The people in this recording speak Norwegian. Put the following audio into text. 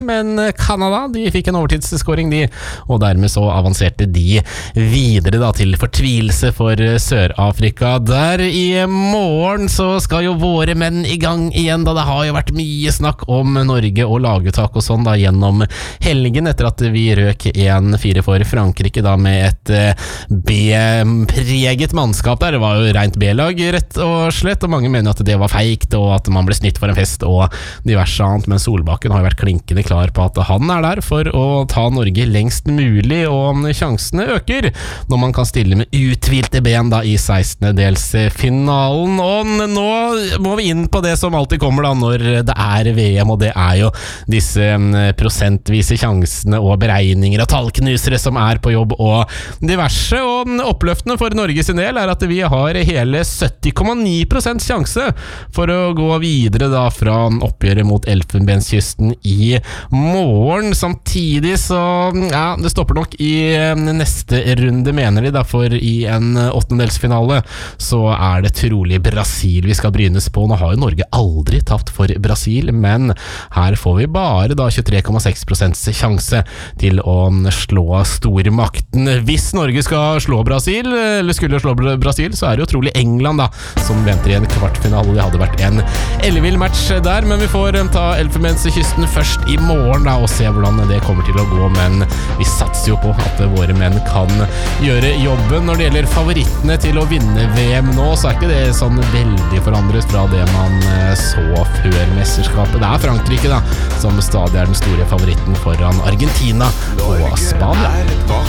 Men Kanada, de fikk en overtidsscoring de, og dermed så avanserte de videre da til fortvilelse for Sør-Afrika. Der i morgen så skal jo våre menn i gang igjen da. Det har jo vært mye snakk om Norge og laguttak og sånn da gjennom helgen etter at vi røk 1-4 for Frankrike da med et B-preget mannskap der. Det var jo rent B-lag rett og slett, og mange mener at det var feikt og at man ble snytt for en fest og diverse annet, men Solbakken har jo vært klinkende klar på at han der for å ta Norge lengst mulig, og sjansene øker når man kan stille med uthvilte ben da i 16-delsfinalen. Og nå må vi inn på det som alltid kommer da når det er VM, og det er jo disse prosentvise sjansene og beregninger og tallknusere som er på jobb og diverse, og oppløftende for Norge sin del er at vi har hele 70,9% sjanse for å gå videre da fra oppgjøret mot Elfenbenskysten i morgen. Samtidig så ja, det stopper nok i neste runde, mener de da, for i en åttendelsfinale så er det trolig Brasil vi skal brynes på. Nå har jo Norge aldri tapt for Brasil, men her får vi bare da 23,6% sjanse til å slå stormakten. Hvis Norge skal slå Brasil, eller skulle slå Brasil, så er det jo trolig England da, som venter i en kvartfinale. Det hadde vært en ellevill match der, men vi får ta Elfenbenskysten først i morgen da, og se hvordan det kommer til å gå, men vi satser jo på at våre menn kan gjøre jobben. Når det gjelder favorittene til å vinne VM nå, så er ikke det sånn veldig forandret fra det man så før mesterskapet. Det er Frankrike da, som stadig er den store favoritten foran Argentina og Spania.